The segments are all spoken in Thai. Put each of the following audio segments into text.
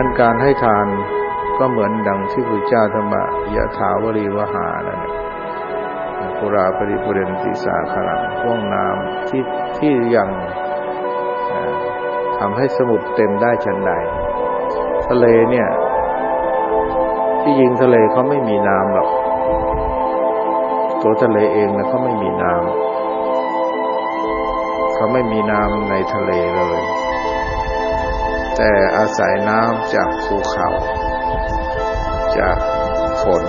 นั้นการให้ทานก็เหมือนดังที่พระพุทธเจ้าธรรมะยะถาวรีวหานั่นแหละปุราปริปุเรนติสาคลังห่วงน้ำที่ยังทำให้สมุทรเต็มได้ฉันใดทะเลเนี่ยที่ยิงทะเลเขาไม่มีน้ำหรอกตัวทะเลเองนะเขาไม่มีน้ำเขาไม่มีน้ำในทะเลเลยแต่อาศัยน้ำจากภูเขาจากฝน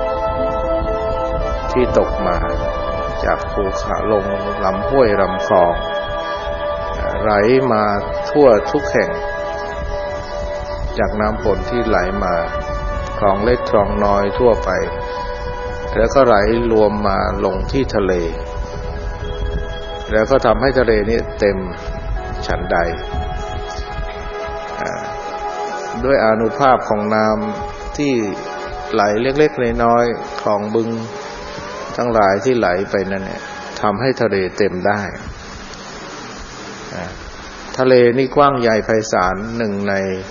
ที่ตกมาจากภูเขาลงลำห้วยลำคลองไหลมาทั่วทุกแห่งจากน้ำฝนที่ไหลมาคลองเล็กคลองน้อยทั่วไปแล้วก็ไหลรวมมาลงที่ทะเลแล้วก็ทำให้ทะเลนี้เต็มฉันใดด้วยอานุภาพของน้ำที่ไหลเล็กๆน้อยๆคลองบึงทั้งหลายที่ไหลไปนั่นเนี่ยทำให้ทะเลเต็มได้ทะเลนี่กว้างใหญ่ไพศาล1 ใน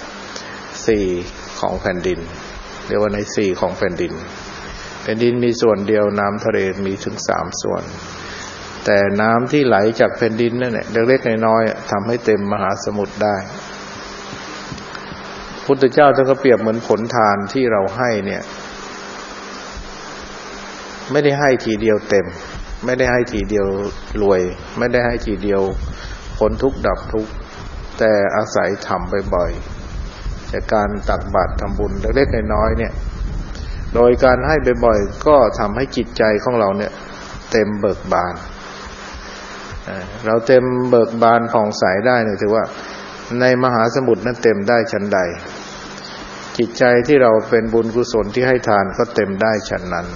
4ของแผ่นดินเรียกว่าใน4ของแผ่นดินแผ่นดินมีส่วนเดียวน้ำทะเลมีถึง3ส่วนแต่น้ำที่ไหลจากแผ่นดินนั่นแหละเล็กๆน้อยๆทำให้เต็มมหาสมุทรได้พุทธเจ้าท่านก็เปรียบเหมือนผลทานที่เราให้เนี่ยไม่ได้ให้ทีเดียวเต็มไม่ได้ให้ทีเดียวรวยไม่ได้ให้ทีเดียวพ้นทุกข์ดับทุกข์แต่อาศัยทำบ่อยๆจากการตักบาตรทำบุญเล็กๆน้อยๆเนี่ยโดยการให้บ่อยๆก็ทำให้จิตใจของเราเนี่ยเต็มเบิกบานเราเต็มเบิกบานผ่องใสได้เนี่ยถือว่าในมหาสมุทรนั้นเต็มได้ฉันใดจิตใจที่เราเป็นบุญกุศลที่ให้ทานก็เต็มได้ฉันนั้น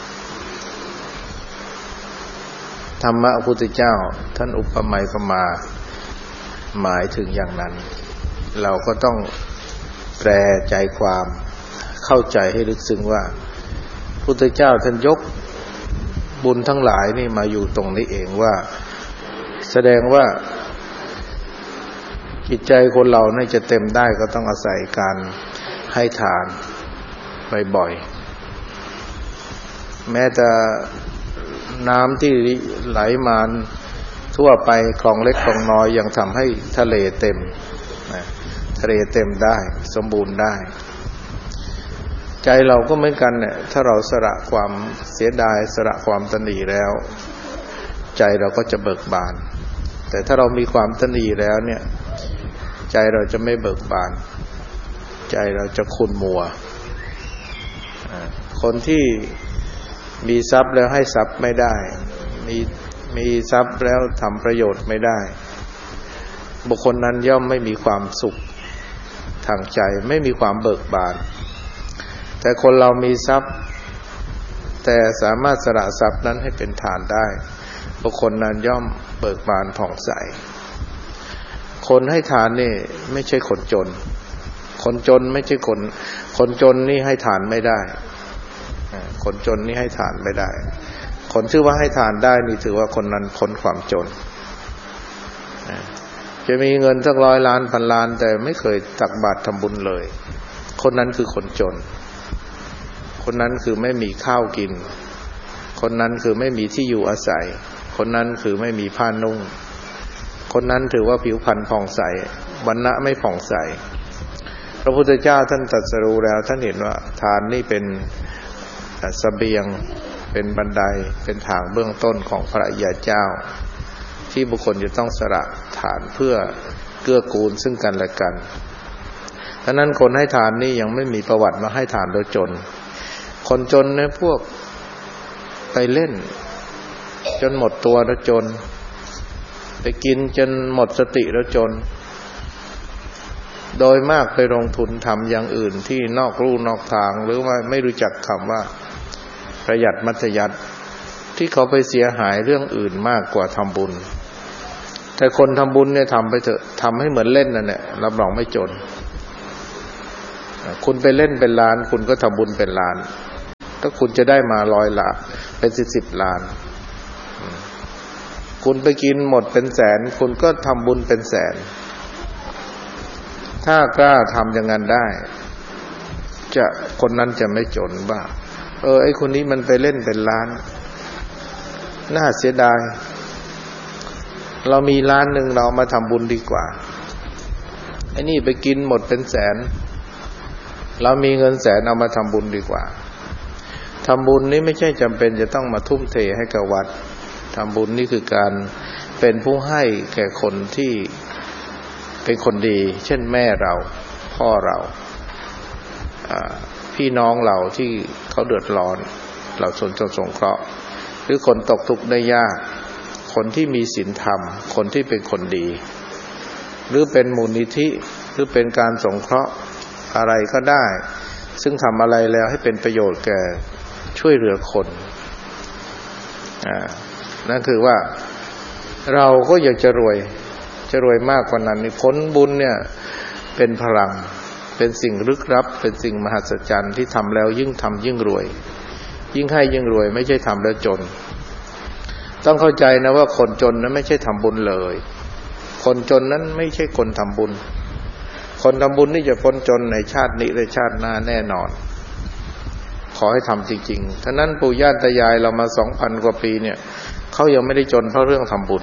ธรรมะพระพุทธเจ้าท่านอุปมาอุปไมยหมายถึงอย่างนั้นเราก็ต้องแปลใจความเข้าใจให้ลึกซึ้งว่าพระพุทธเจ้าท่านยกบุญทั้งหลายนี่มาอยู่ตรงนี้เองว่าแสดงว่าจิตใจคนเราเนี่ยจะเต็มได้ก็ต้องอาศัยการให้ทานบ่อยๆแม้แต่น้ำที่ไหลมาทั่วไปคลองเล็กคลองน้อยยังทำให้ทะเลเต็มทะเลเต็มได้สมบูรณ์ได้ใจเราก็เหมือนกันเนี่ยถ้าเราสละความเสียดายสละความตณีแล้วใจเราก็จะเบิกบานแต่ถ้าเรามีความตณีแล้วเนี่ยใจเราจะไม่เบิกบานใจเราจะขุ่นมัวคนที่มีทรัพย์แล้วให้ทรัพย์ไม่ได้มีทรัพย์แล้วทำประโยชน์ไม่ได้บุคคลนั้นย่อมไม่มีความสุขทางใจไม่มีความเบิกบานแต่คนเรามีทรัพย์แต่สามารถสละทรัพย์นั้นให้เป็นทานได้บุคคลนั้นย่อมเบิกบานผ่องใสคนให้ทานนี่ไม่ใช่คนจนคนจนไม่ใช่คนจนนี่ให้ทานไม่ได้คนจนนี่ให้ทานไม่ได้คนชื่อว่าให้ทานได้นี่ถือว่าคนนั้นพ้นความจนจะมีเงินสัก100 ล้านพันล้านแต่ไม่เคยตักบาตรทำบุญเลยคนนั้นคือคนจนคนนั้นคือไม่มีข้าวกินคนนั้นคือไม่มีที่อยู่อาศัยคนนั้นคือไม่มีผ้านุ่งคนนั้นถือว่าผิวพรรณผ่องใสวรรณะไม่ผ่องใสพระพุทธเจ้าท่านตรัสรู้แล้วท่านเห็นว่าทานนี่เป็นเสบียงเป็นบันไดเป็นทางเบื้องต้นของพระอริยเจ้าที่บุคคลจะต้องสละทานเพื่อเกื้อกูลซึ่งกันและกันดังนั้นคนให้ทานนี่ยังไม่มีประวัติมาให้ทานโดยจนคนจนเนี่ยพวกไปเล่นจนหมดตัวแล้วจนไปกินจนหมดสติแล้วจนโดยมากไปลงทุนทำอย่างอื่นที่นอกลู่นอกทางหรือว่าไม่รู้จักคำว่าประหยัดมัธยัสถ์ที่เขาไปเสียหายเรื่องอื่นมากกว่าทำบุญแต่คนทำบุญเนี่ยทำไปเถอะทำให้เหมือนเล่นนั่นแหละรับรองไม่จนคุณไปเล่นเป็นล้านคุณก็ทำบุญเป็นล้านถ้าคุณจะได้มา100 ล้านเป็น10 ล้านคุณไปกินหมดเป็นแสนคุณก็ทำบุญเป็นแสนถ้ากล้าทำอย่างนั้นได้คนนั้นจะไม่จนบ้าไอ้คนนี้มันไปเล่นเป็นล้านน่าเสียดายเรามีล้านหนึ่งเรามาทำบุญดีกว่าไอ้นี่ไปกินหมดเป็นแสนเรามีเงินแสนเอามาทำบุญดีกว่าทำบุญนี้ไม่ใช่จำเป็นจะต้องมาทุ่มเทให้กับวัดทำบุญนี่คือการเป็นผู้ให้แก่คนที่เป็นคนดีเช่นแม่เราพ่อเราพี่น้องเราที่เขาเดือดร้อนเราสงเคราะห์หรือคนตกทุกข์ได้ยากคนที่มีศีลธรรมคนที่เป็นคนดีหรือเป็นมูลนิธิหรือเป็นการสงเคราะห์อะไรก็ได้ซึ่งทำอะไรแล้วให้เป็นประโยชน์แก่ช่วยเหลือคนนั่นคือว่าเราก็อยากจะรวยมากกว่านั้นผลบุญเนี่ยเป็นพลังเป็นสิ่งลึกลับเป็นสิ่งมหัศจรรย์ที่ทำแล้วยิ่งทำยิ่งรวยยิ่งให้ยิ่งรวยไม่ใช่ทำแล้วจนต้องเข้าใจนะว่าคนจนนั้นไม่ใช่ทำบุญเลยคนจนนั้นไม่ใช่คนทำบุญคนทำบุญนี่จะพ้นจนในชาตินี้และชาติหน้าแน่นอนขอให้ทำจริงๆท่านั้นปู่ย่าตายายเรามา 2,000 กว่าปีเนี่ยเขายังไม่ได้จนเพราะเรื่องทำบุญ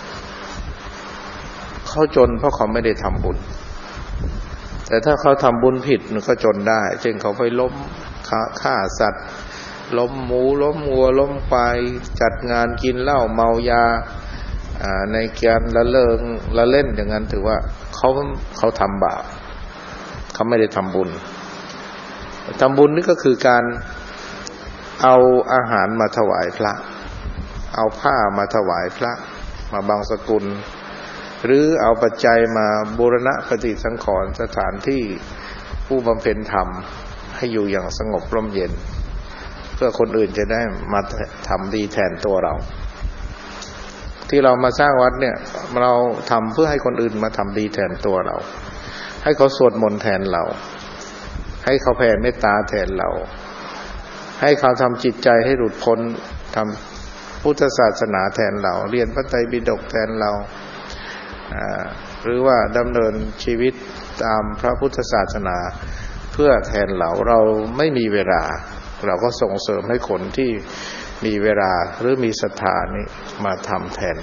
เขาจนเพราะเขาไม่ได้ทำบุญแต่ถ้าเขาทำบุญผิดมันก็จนได้เช่นเขาไปล้มฆ่าสัตว์ล้มหมูล้มวัวล้มควายจัดงานกินเหล้าเมายาในการละเล่นอย่างนั้นถือว่าเขาทำบาปเขาไม่ได้ทำบุญทำบุญนี่ก็คือการเอาอาหารมาถวายพระเอาผ้ามาถวายพระมาบังสกุลหรือเอาปัจจัยมาบูรณะปฏิสังขรณ์สถานที่ผู้บำเพ็ญธรรมให้อยู่อย่างสงบร่มเย็นเพื่อคนอื่นจะได้มาทำดีแทนตัวเราที่เรามาสร้างวัดเนี่ยเราทำเพื่อให้คนอื่นมาทำดีแทนตัวเราให้เขาสวดมนต์แทนเราให้เขาแผ่เมตตาแทนเราให้เขาทำจิตใจให้หลุดพ้นทำพุทธศาสนาแทนเราเรียนพระไตรปิฎกแทนเราหรือว่าดำเนินชีวิตตามพระพุทธศาสนาเพื่อแทนเราไม่มีเวลาเราก็ส่งเสริมให้คนที่มีเวลาหรือมีศรัทธานี้มาทำแทน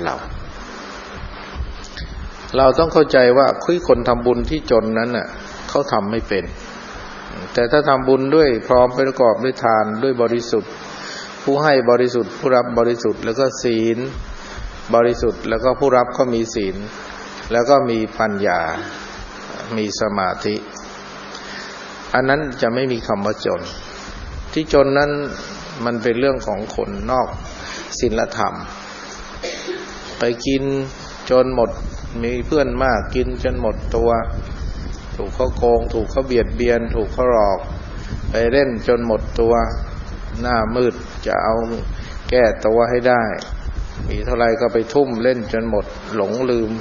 เราต้องเข้าใจว่าคนทำบุญที่จนนั้นน่ะเขาทำไม่เป็นแต่ถ้าทำบุญด้วยพร้อมประกอบด้วยทานด้วยบริสุทธิ์ผู้ให้บริสุทธิ์ผู้รับบริสุทธิ์แล้วก็ศีลบริสุทธิ์แล้วก็ผู้รับก็มีศีลแล้วก็มีปัญญามีสมาธิอันนั้นจะไม่มีคำว่าจนที่จนนั้นมันเป็นเรื่องของคนนอกศีลธรรมไปกินจนหมดมีเพื่อนมากกินจนหมดตัวถูกเขาโกงถูกเขาเบียดเบียนถูกเขาหลอกไปเล่นจนหมดตัวหน้ามืดจะเอาแก้ตัวให้ได้มีเท่าไรก็ไปทุ่มเล่นจนหมดหลงลืม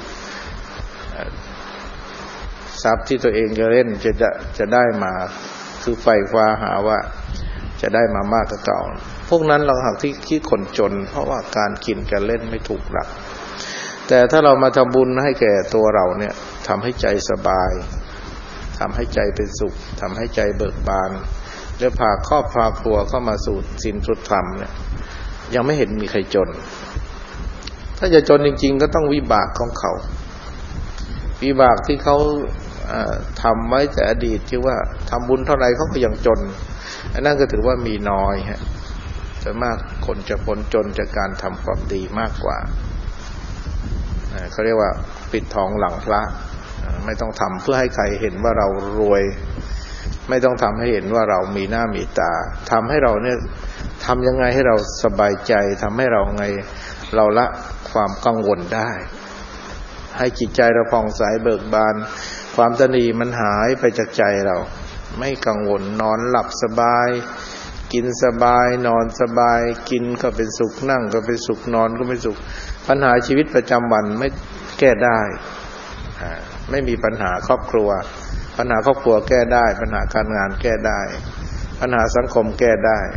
ทรัพย์ที่ตัวเองจะเล่นจะได้มาคือไฟฟ้าหาว่าจะได้มามากกว่าเก่าพวกนั้นเราหักที่คิดคนจนเพราะว่าการกินการเล่นไม่ถูกหลักแต่ถ้าเรามาทำบุญให้แก่ตัวเราเนี่ยทำให้ใจสบายทำให้ใจเป็นสุขทำให้ใจเบิกบานแล้วพาครอบครัวเข้ามาสู่ศีลสุดธรรมเนี่ยยังไม่เห็นมีใครจนถ้าจะจนจริงๆก็ต้องวิบากของเขาวิบากที่เขาทำไว้แต่อดีตที่ว่าทำบุญเท่าไรเขาก็ยังจนอันนั้นก็ถือว่ามีน้อยฮะส่วนมากคนจะพ้นจนจากการทำความดีมากกว่าเขาเรียกว่าปิดทองหลังพระไม่ต้องทำเพื่อให้ใครเห็นว่าเรารวยไม่ต้องทำให้เห็นว่าเรามีหน้ามีตาทำให้เราเนี่ยทำยังไงให้เราสบายใจทำให้เราไงเราละความกังวลได้ให้จิตใจเราผ่องใสเบิกบานความตนีมันหายไปจากใจเราไม่กังวลนอนหลับสบายกินสบายนอนสบายกินก็เป็นสุขนั่งก็เป็นสุขนอนก็เป็นสุขปัญหาชีวิตประจำวันไม่แก้ได้ไม่มีปัญหาครอบครัวปัญหาครอบครัวแก้ได้ปัญหาการงานแก้ได้ปัญหาสังคมแก้ได้